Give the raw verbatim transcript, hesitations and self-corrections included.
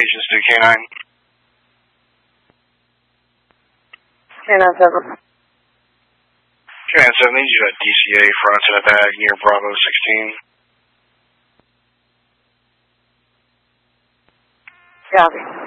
agents to K nine. K nine seven. K nine seven, need you at D C A front and at that near Bravo sixteen. Copy.